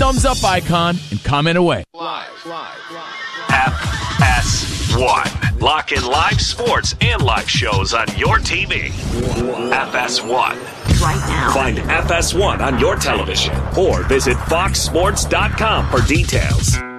thumbs up icon and comment away. FS1. Lock in live sports and live shows on your TV. FS1. Right now. Find FS1 on your television or visit foxsports.com for details.